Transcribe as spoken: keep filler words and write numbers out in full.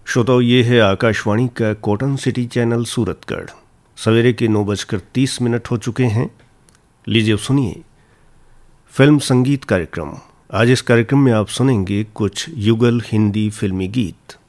श्रोताओं, ये है आकाशवाणी का कॉटन सिटी चैनल सूरतगढ़। सवेरे के नौ बजकर तीस मिनट हो चुके हैं। लीजिए सुनिए फिल्म संगीत कार्यक्रम। आज इस कार्यक्रम में आप सुनेंगे कुछ युगल हिंदी फिल्मी गीत।